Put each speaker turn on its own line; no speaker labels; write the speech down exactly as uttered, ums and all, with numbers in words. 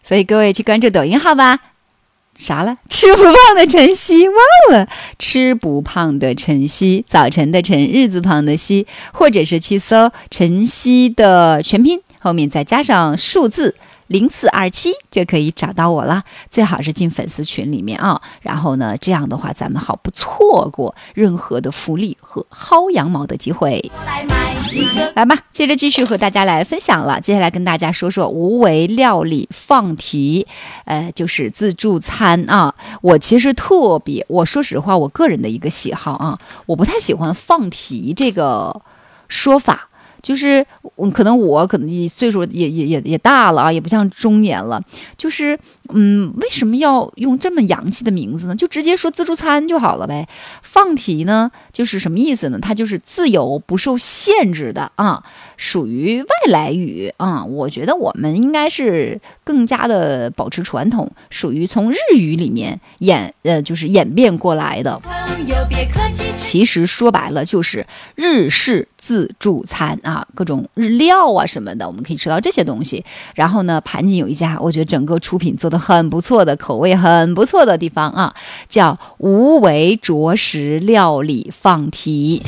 所以各位去关注抖音号吧。啥了？吃不胖的晨曦，忘了吃不胖的晨曦，早晨的晨，日字旁的曦，或者是去搜晨曦的全拼，后面再加上数字零四二七就可以找到我了。最好是进粉丝群里面啊，然后呢，这样的话咱们好不错过任何的福利和薅羊毛的机会。来吧，接着继续和大家来分享了。接下来跟大家说说无为料理放题，呃，就是自助餐啊。我其实特别，我说实话，我个人的一个喜好啊，我不太喜欢放题这个说法。就是可能我可能岁数也也也也大了啊，也不像中年了。就是嗯，为什么要用这么洋气的名字呢？就直接说自助餐就好了呗。放题呢，就是什么意思呢？它就是自由不受限制的啊，属于外来语啊。我觉得我们应该是更加的保持传统，属于从日语里面演呃就是演变过来的。其实说白了就是日式自助餐啊，各种日料啊什么的，我们可以吃到这些东西。然后呢，盘锦有一家我觉得整个出品做得很不错的，口味很不错的地方啊，叫无为着实料理放题。